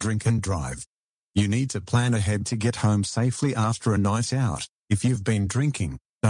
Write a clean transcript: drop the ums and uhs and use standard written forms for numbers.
drink and drive. You need to plan ahead to get home safely after a night out. If you've been drinking,